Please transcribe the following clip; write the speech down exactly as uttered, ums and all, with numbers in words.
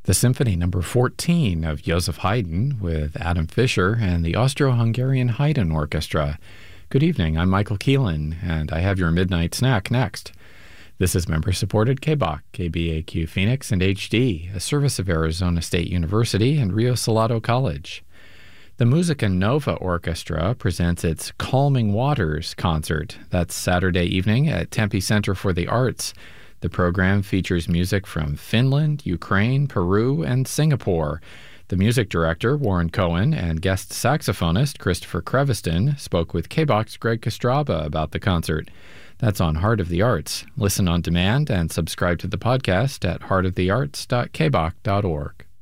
The Symphony Number fourteen of Joseph Haydn with Adam Fischer and the Austro-Hungarian Haydn Orchestra. Good evening, I'm Michael Keelan, and I have your midnight snack next. This is member-supported K B A Q, K B A Q Phoenix, and H D, a service of Arizona State University and Rio Salado College. The Musica Nova Orchestra presents its Calming Waters concert. That's Saturday evening at Tempe Center for the Arts. The program features music from Finland, Ukraine, Peru, and Singapore. The music director, Warren Cohen, and guest saxophonist, Christopher Creviston, spoke with K B A Q's Greg Kostraba about the concert. That's on Heart of the Arts. Listen on demand and subscribe to the podcast at heart of the arts dot k b a q dot org.